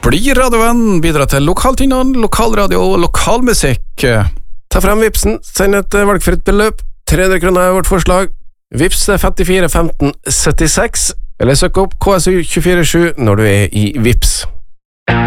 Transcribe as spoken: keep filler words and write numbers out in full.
Bli radiovenn, bidra til lokaltingene, lokalradio og lokalmusikk. Ta frem Vipsen, send et valgfritt beløp. tre hundre kroner er vårt forslag. Vips er femtifire femten syttiseks, eller søk opp K S U to fire sju når du er i Vips.